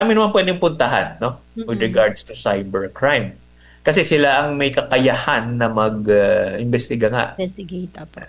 Kami naman pwedeng puntahan, no? With Mm. regards to cybercrime. Kasi sila ang may kakayahan na mag-imbestiga nga. Investigate po.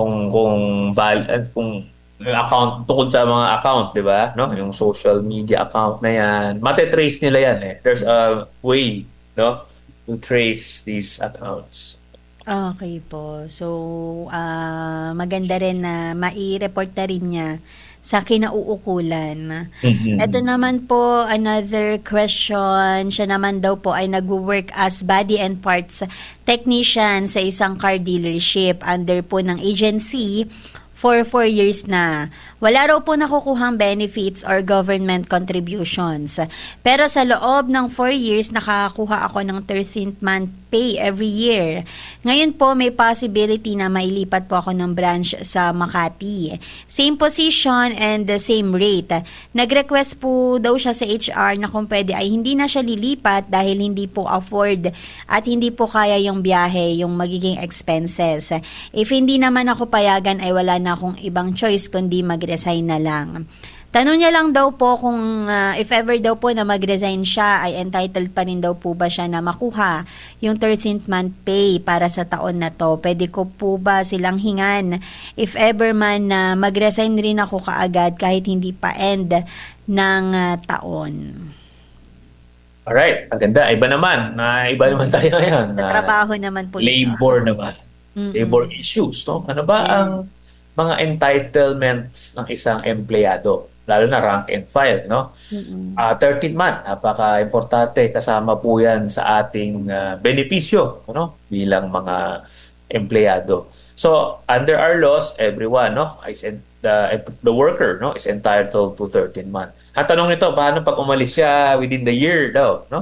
Kung account tungkol sa mga account, 'di ba? No, yung social media account na 'yan, mate-trace nila 'yan eh. There's a way, no, to trace these accounts. Okay po. So, maganda rin na mai-report na rin niya sa kinauukulan. Eto Mm-mm. naman po, another question. Siya naman daw po ay nagwo-work as body and parts technician sa isang car dealership under po ng agency for 4 years na. Wala raw po nakukuhang benefits or government contributions. Pero sa loob ng 4 years, nakakakuha ako ng 13th month pay every year. Ngayon po, may possibility na mailipat po ako ng branch sa Makati. Same position and the same rate. Nag-request po daw siya sa HR na kung pwede ay hindi na siya lilipat dahil hindi po afford at hindi po kaya yung biyahe, yung magiging expenses. If hindi naman ako payagan ay wala na akong ibang choice kundi mag-resign na lang. Tanong niya lang daw po kung if ever daw po na mag-resign siya ay entitled pa rin daw po ba siya na makuha yung 13th month pay para sa taon na to. Pwede ko po ba silang hingan if ever man na mag-resign rin ako kaagad kahit hindi pa end ng taon. Alright, maganda. Iba naman. Iba naman tayo ngayon. Sa trabaho naman po ito. Labor naman. Labor Mm-mm. issues, no? Ano ba ang Yes. mga entitlements ng isang empleyado? Lalo na rank and file, no? Mm-mm. 13 month, napaka-importante. Kasama po yan sa ating benepisyo, no? Bilang mga empleyado. So, under our laws, everyone, no? The worker, no? Is entitled to 13 months. At tanong nito, paano pag umalis siya within the year daw, no?